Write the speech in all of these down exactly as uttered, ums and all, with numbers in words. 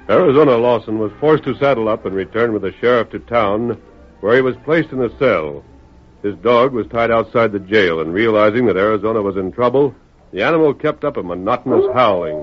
Arizona Lawson was forced to saddle up and return with the sheriff to town, where he was placed in a cell. His dog was tied outside the jail, and realizing that Arizona was in trouble, the animal kept up a monotonous howling.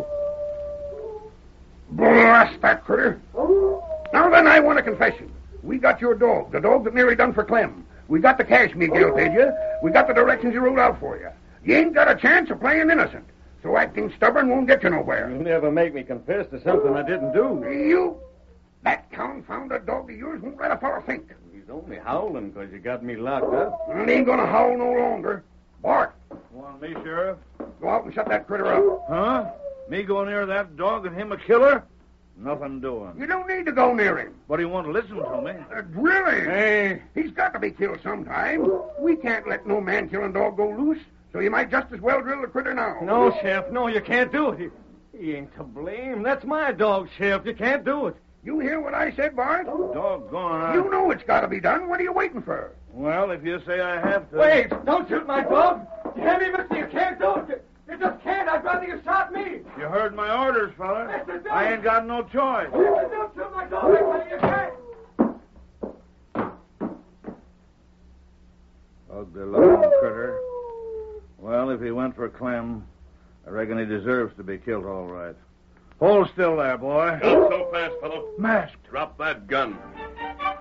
Blast that critter. Now then, I want a confession. We got your dog, the dog that nearly done for Clem. We got the cash Miguel paid you. We got the directions he wrote out for you. You ain't got a chance of playing innocent. So acting stubborn won't get you nowhere. You never make me confess to something I didn't do. You? That confounded dog of yours won't let a fellow think. He's only howling because you got me locked up. Well, he ain't gonna howl no longer. Bart. Want me, Sheriff? Go out and shut that critter up. Huh? Me go near that dog and him a killer? Nothing doing. You don't need to go near him. But he won't listen to me. Uh, really? Hey. He's got to be killed sometime. We can't let no man-killing dog go loose, so you might just as well drill the critter now. No, Sheriff, no, you can't do it. He, he ain't to blame. That's my dog, Sheriff. You can't do it. You hear what I said, Bart? Doggone. I... You know it's got to be done. What are you waiting for? Well, if you say I have to... Wait! Don't shoot my dog! You can't be missing. You can't do it. You just can't. I'd rather you shot me. You heard my orders, fella. Mister I ain't got no choice. Mister Don't shoot my dog. I tell you, you can't. Ugly looking critter. Well, if he went for Clem, I reckon he deserves to be killed all right. Hold still there, boy. Not so fast, fellow. Masked. Drop that gun.